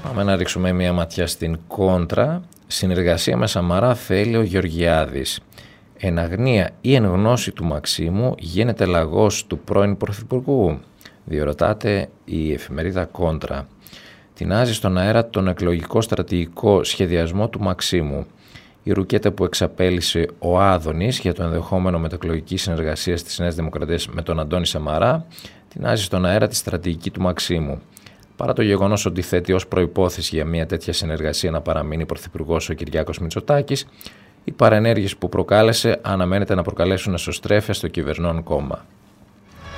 Πάμε να ρίξουμε μια ματιά στην κόντρα. Συνεργασία με Σαμαρά θέλει ο Γεωργιάδης. Εν αγνία ή εν γνώση του Μαξίμου γίνεται λαγός του πρώην Πρωθυπουργού, διερωτάται η εφημερίδα Κόντρα. Τεινάζει στον αέρα τον εκλογικό στρατηγικό σχεδιασμό του Μαξίμου. Η ρουκέτα που εξαπέλυσε ο Άδωνης για το ενδεχόμενο μετακλογική συνεργασία της Νέας Δημοκρατίας με τον Αντώνη Σαμαρά τεινάζει στον αέρα τη στρατηγική του Μαξίμου. Παρά το γεγονός ότι θέτει ως προϋπόθεση για μια τέτοια συνεργασία να παραμείνει πρωθυπουργός ο Κυριάκος Μητσοτάκης, οι παρενέργειες που προκάλεσε αναμένεται να προκαλέσουν εσωστρέφεια στο κυβερνών κόμμα.